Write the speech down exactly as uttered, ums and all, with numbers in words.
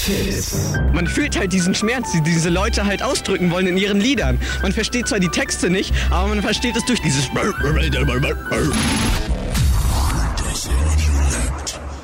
Fitz. Man fühlt halt diesen Schmerz, die diese Leute halt ausdrücken wollen in ihren Liedern. Man versteht zwar die Texte nicht, aber man versteht es durch dieses